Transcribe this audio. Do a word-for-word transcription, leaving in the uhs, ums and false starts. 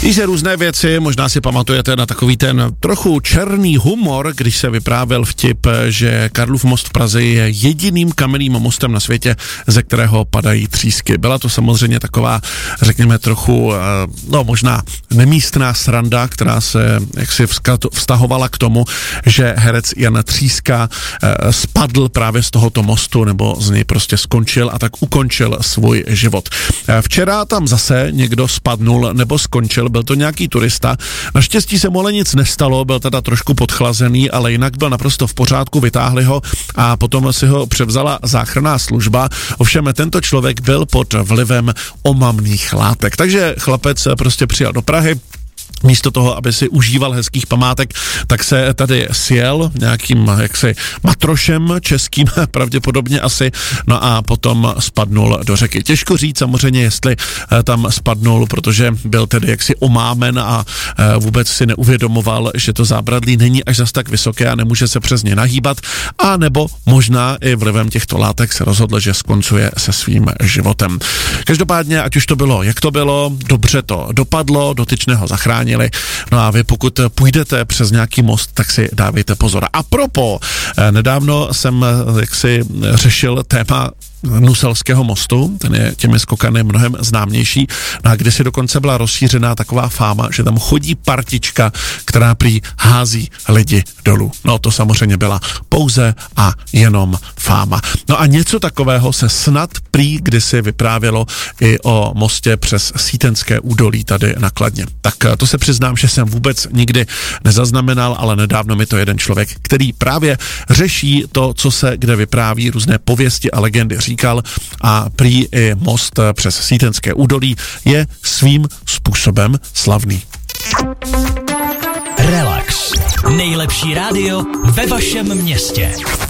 Píše různé věci, možná si pamatujete na takový ten trochu černý humor, když se vyprávěl vtip, že Karlův most v Praze je jediným kamenným mostem na světě, ze kterého padají třísky. Byla to samozřejmě taková, řekněme, trochu, no možná nemístná sranda, která se jaksi vztahovala k tomu, že herec Jan Tříska spadl právě z tohoto mostu, nebo z něj prostě skončil a tak ukončil svůj život. Včera tam zase někdo spadnul nebo skončil, byl to nějaký turista. Naštěstí se mu ale nic nestalo, byl teda trošku podchlazený, ale jinak byl naprosto v pořádku, vytáhli ho a potom si ho převzala záchranná služba. Ovšem tento člověk byl pod vlivem omamných látek. Takže chlapec prostě přijel do Prahy. Místo toho, aby si užíval hezkých památek, tak se tady sjel nějakým jaksi matrošem českým, pravděpodobně asi, no a potom spadnul do řeky. Těžko říct samozřejmě, jestli tam spadnul, protože byl tedy jaksi omámen a vůbec si neuvědomoval, že to zábradlí není až zas tak vysoké a nemůže se přes ně nahýbat, a nebo možná i vlivem těchto látek se rozhodl, že skoncuje se svým životem. Každopádně, ať už to bylo, jak to bylo, dobře to dopadlo, dotyčného zachránili. No a vy, pokud půjdete přes nějaký most, tak si dávejte pozor. A propo, nedávno jsem jaksi řešil téma Nuselského mostu, ten je těmi skokany mnohem známější, no a kdysi dokonce byla rozšířená taková fáma, že tam chodí partička, která prý hází lidi dolů. No to samozřejmě byla pouze a jenom fáma. No a něco takového se snad prý kdysi vyprávělo i o mostě přes Sýtenské údolí tady na Kladně. Tak to se přiznám, že jsem vůbec nikdy nezaznamenal, ale nedávno mi to jeden člověk, který právě řeší to, co se kde vypráví, různé pověsti a legendy říkal, a prý i most přes Sýtenské údolí je svým způsobem slavný. Relax. Nejlepší rádio ve vašem městě.